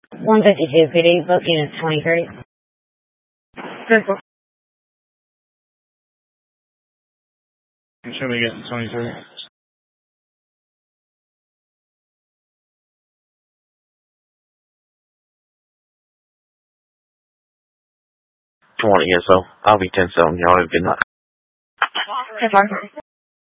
152 PD, book unit 23. Show me getting 23. Yeah, so I'll be 10-7. Y'all have a good night.